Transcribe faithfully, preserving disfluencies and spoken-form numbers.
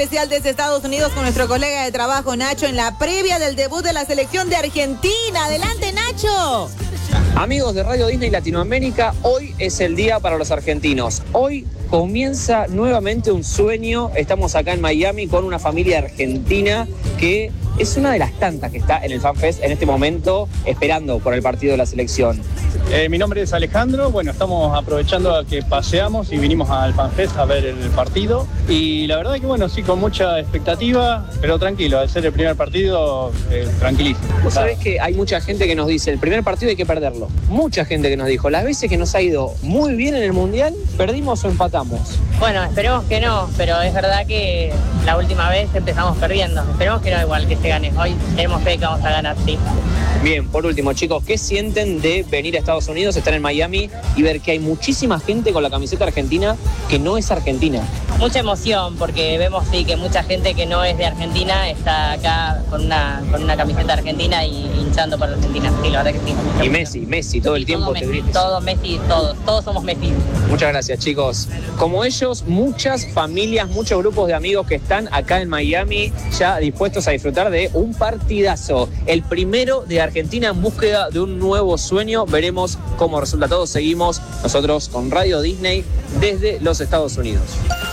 Especial desde Estados Unidos con nuestro colega de trabajo Nacho en la previa del debut de la selección de Argentina. ¡Adelante, Nacho! Amigos de Radio Disney Latinoamérica, hoy es el día para los argentinos. Hoy comienza nuevamente un sueño. Estamos acá en Miami con una familia argentina que es una de las tantas que está en el FanFest en este momento esperando por el partido de la selección. Eh, mi nombre es Alejandro, bueno, estamos aprovechando a que paseamos y vinimos al FanFest a ver el partido y la verdad que bueno, sí, con mucha expectativa, pero tranquilo, al ser el primer partido, eh, tranquilísimo. Vos sabés que hay mucha gente que nos dice, el primer partido hay que perderlo. Mucha gente que nos dijo, las veces que nos ha ido muy bien en el Mundial, perdimos o empatamos. Bueno, esperemos que no, pero es verdad que la última vez empezamos perdiendo. Esperemos que no, igual que se gane. Hoy tenemos fe que vamos a ganar, sí. Bien, por último, chicos, ¿qué sienten de venir a Estados Unidos, estar en Miami y ver que hay muchísima gente con la camiseta argentina que no es argentina? Mucha emoción, porque vemos sí que mucha gente que no es de Argentina está acá con una, con una camiseta argentina y hinchando por Argentina. Sí, la verdad que sí. Y Messi, Messi, todo el sí, tiempo todo te Messi, grites. Todo Messi, todos, todos somos Messi. Muchas gracias, chicos. Como ellos, muchas familias, muchos grupos de amigos que están acá en Miami ya dispuestos a disfrutar de un partidazo. El primero de Argentina en búsqueda de un nuevo sueño. Veremos cómo resulta todo. Seguimos nosotros con Radio Disney desde los Estados Unidos.